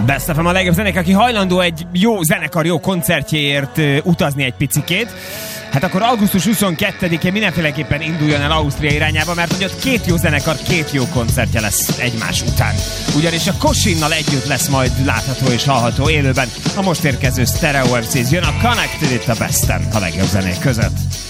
Best FM a legjobb zenék, aki hajlandó egy jó zenekar, jó koncertjéért utazni egy picikét. Hát akkor augusztus 22-én mindenféleképpen induljon el Ausztria irányába, mert hogy ott két jó zenekar, két jó koncertje lesz egymás után. Ugyanis a Koshinnal együtt lesz majd látható és hallható élőben a most érkező Stereo MCs. Jön a Connected itt a Best FM a legjobb zenék között.